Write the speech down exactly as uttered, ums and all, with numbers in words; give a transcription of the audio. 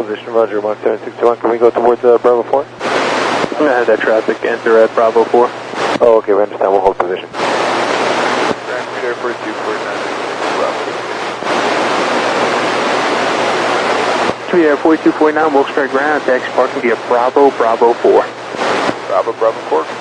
position, roger, one seven six two one. Can we go towards uh, Bravo four? I'm going to have that traffic enter at Bravo four. Oh, okay, we understand. We'll hold position. Transmitter four two four nine, Bravo. Tweet Air four two four nine, Wilkes-Barre ground, taxi parking via Bravo, Bravo four. Bravo, Bravo four.